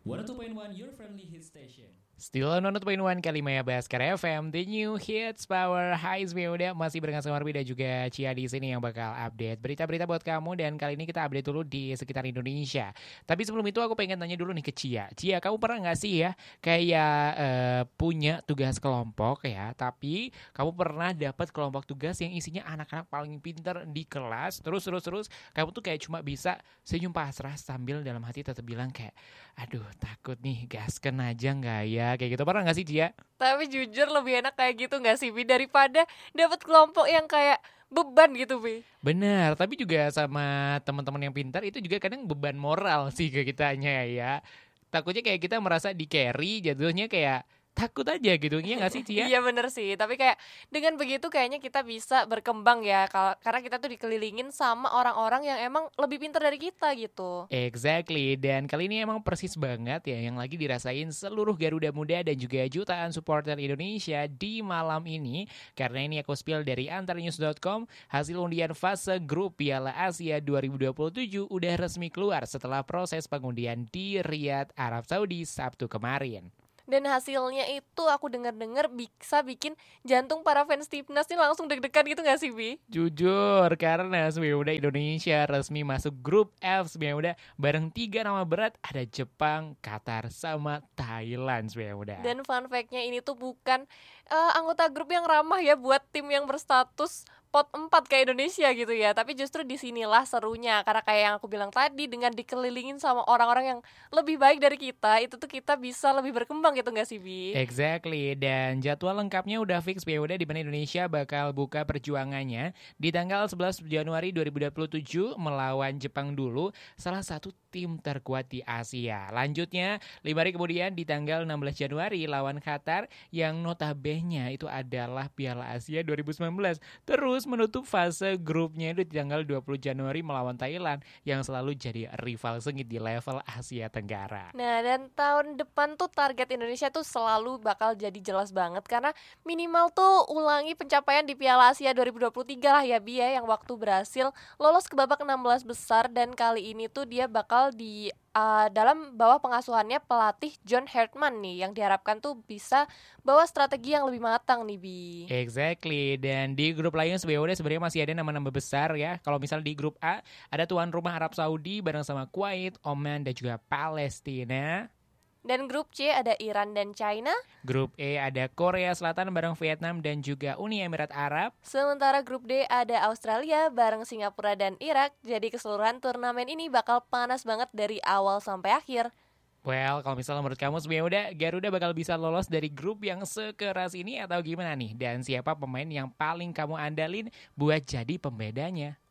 102.1 Your Friendly Hit Station. Still on 101.1 Kalimaya Baskara FM, The New Hits Power. Hai semua, udah masih barengan sama Marbi dan juga Cia di sini yang bakal update berita-berita buat kamu. Dan kali ini kita update dulu di sekitar Indonesia. Tapi sebelum itu aku pengen tanya dulu nih ke Cia. Cia, kamu pernah nggak sih ya kayak punya tugas kelompok ya, tapi kamu pernah dapat kelompok tugas yang isinya anak-anak paling pintar di kelas, terus kamu tuh kayak cuma bisa senyum pasrah sambil dalam hati tetap bilang kayak, aduh takut nih, gasken aja nggak ya? Kayak gitu, pernah gak sih Cia? Tapi jujur lebih enak kayak gitu gak sih Bi, daripada dapat kelompok yang kayak beban gitu Bi. Benar, tapi juga sama teman-teman yang pintar itu juga kadang beban moral sih ke kitanya ya. Takutnya kayak kita merasa di carry, jatuhnya kayak takut aja gitu, iya gak sih Cia? Iya bener sih, tapi kayak dengan begitu kayaknya kita bisa berkembang ya, karena kita tuh dikelilingin sama orang-orang yang emang lebih pintar dari kita gitu. Exactly, dan kali ini emang persis banget ya yang lagi dirasain seluruh Garuda Muda dan juga jutaan supporter Indonesia di malam ini. Karena ini aku spill dari antarnews.com, hasil undian fase grup Piala Asia 2027 udah resmi keluar setelah proses pengundian di Riyadh, Arab Saudi Sabtu kemarin. Dan hasilnya itu aku dengar-dengar bisa bikin jantung para fans timnas nih langsung deg-degan gitu gak sih Bi? Jujur, karena sebenarnya udah Indonesia resmi masuk grup F sebenarnya udah bareng 3 nama berat, ada Jepang, Qatar, sama Thailand sebenarnya udah. Dan fun fact-nya ini tuh bukan anggota grup yang ramah ya buat tim yang berstatus pot 4 kayak Indonesia gitu ya. Tapi justru disinilah serunya, karena kayak yang aku bilang tadi, dengan dikelilingin sama orang-orang yang lebih baik dari kita, itu tuh kita bisa lebih berkembang gitu gak sih Bi? Exactly, dan jadwal lengkapnya udah fix udah di mana Indonesia bakal buka perjuangannya di tanggal 11 Januari 2027 melawan Jepang dulu, salah satu tim terkuat di Asia. Lanjutnya 5 hari kemudian di tanggal 16 Januari lawan Qatar yang notabene itu adalah Piala Asia 2019. Terus menutup fase grupnya itu di tanggal 20 Januari melawan Thailand yang selalu jadi rival sengit di level Asia Tenggara. Nah, dan tahun depan tuh target Indonesia tuh selalu bakal jadi jelas banget, karena minimal tuh ulangi pencapaian di Piala Asia 2023 lah ya Bi ya, yang waktu berhasil lolos ke babak 16 besar. Dan kali ini tuh dia bakal di dalam bawah pengasuhannya pelatih John Hartman nih, yang diharapkan tuh bisa bawa strategi yang lebih matang nih Bi. Exactly, dan di grup lainnya sebenarnya masih ada nama-nama besar ya. Kalau misalnya di grup A ada tuan rumah Arab Saudi bareng sama Kuwait, Oman dan juga Palestina. Dan grup C ada Iran dan China. Grup E ada Korea Selatan bareng Vietnam dan juga Uni Emirat Arab. Sementara grup D ada Australia bareng Singapura dan Irak. Jadi keseluruhan turnamen ini bakal panas banget dari awal sampai akhir. Well, kalau misalnya menurut kamu sebenarnya Garuda bakal bisa lolos dari grup yang sekeras ini atau gimana nih? Dan siapa pemain yang paling kamu andalin buat jadi pembedanya?